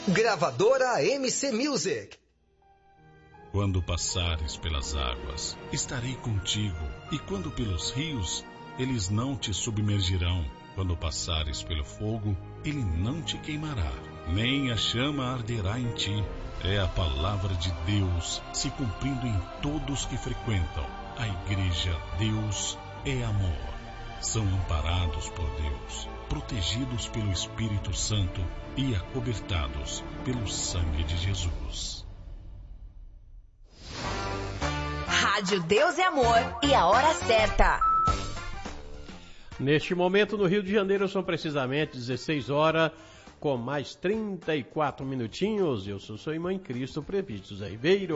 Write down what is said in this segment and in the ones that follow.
Gravadora MC Music. Quando passares pelas águas, estarei contigo, e quando pelos rios, eles não te submergirão. Quando passares pelo fogo, ele não te queimará, nem a chama arderá em ti. É a palavra de Deus se cumprindo em todos que frequentam. A igreja Deus é amor. São amparados por Deus, protegidos pelo Espírito Santo e acobertados pelo sangue de Jesus. Rádio Deus é Amor e a hora certa. Neste momento no Rio de Janeiro são precisamente 16 horas com mais 34 minutinhos. Eu sou sua irmã em Cristo, Presbítero Zé Ribeiro.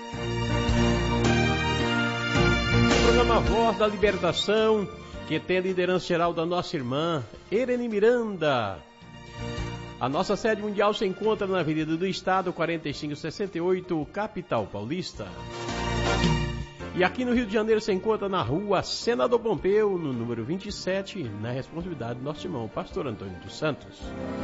O programa Voz da Libertação, que tem a liderança geral da nossa irmã Irene Miranda. A nossa sede mundial se encontra na Avenida do Estado, 4568, capital paulista. E aqui no Rio de Janeiro se encontra na rua Senador Pompeu, no número 27, na responsabilidade do nosso irmão, pastor Antônio dos Santos.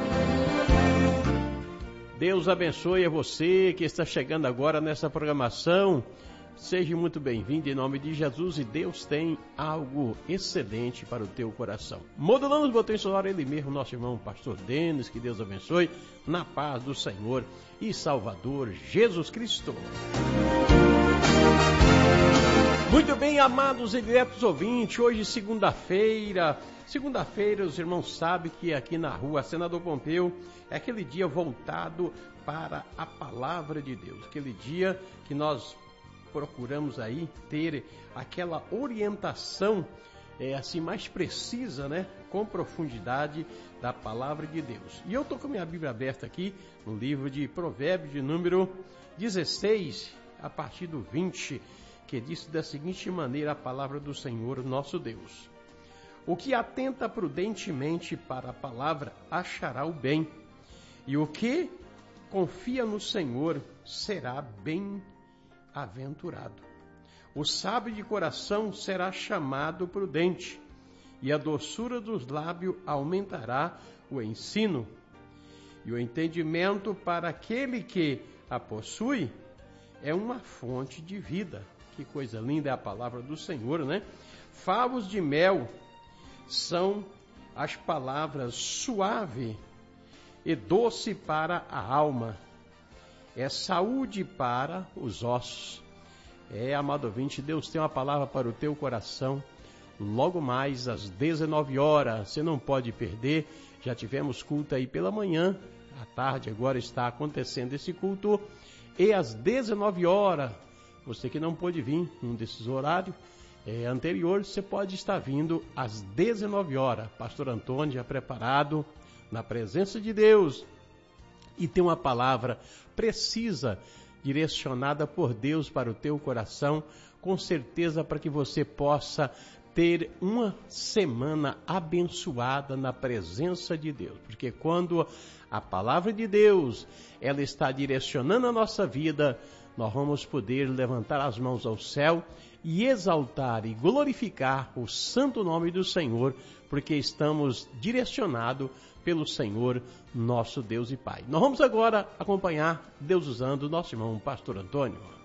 Deus abençoe a você que está chegando agora nessa programação. Seja muito bem-vindo em nome de Jesus, e Deus tem algo excelente para o teu coração. Modulando os botões sonoros, ele mesmo, nosso irmão pastor Denis, que Deus abençoe, na paz do Senhor e Salvador Jesus Cristo. Muito bem, amados e diretos ouvintes, hoje segunda-feira, os irmãos sabem que aqui na rua Senador Pompeu é aquele dia voltado para a palavra de Deus, aquele dia que nós procuramos aí ter aquela orientação assim mais precisa, né, com profundidade da palavra de Deus. E eu estou com a minha Bíblia aberta aqui no livro de Provérbios de número 16, a partir do 20, que diz da seguinte maneira a palavra do Senhor nosso Deus: o que atenta prudentemente para a palavra achará o bem, e o que confia no Senhor será bem-aventurado. O sábio de coração será chamado prudente, e a doçura dos lábios aumentará o ensino. E o entendimento para aquele que a possui é uma fonte de vida. Que coisa linda é a palavra do Senhor, né? Favos de mel são as palavras suave e doce para a alma. É saúde para os ossos. Amado ouvinte, Deus tem uma palavra para o teu coração. Logo mais às 19 horas, você não pode perder. Já tivemos culto aí pela manhã, à tarde agora está acontecendo esse culto. E às 19 horas, você que não pôde vir num desses horários anteriores, você pode estar vindo às 19 horas. Pastor Antônio já preparado na presença de Deus e tem uma palavra precisa, direcionada por Deus para o teu coração, com certeza para que você possa ter uma semana abençoada na presença de Deus. Porque quando a palavra de Deus ela está direcionando a nossa vida, nós vamos poder levantar as mãos ao céu e exaltar e glorificar o santo nome do Senhor, porque estamos direcionados pelo Senhor, nosso Deus e Pai. Nós vamos agora acompanhar Deus usando o nosso irmão Pastor Antônio.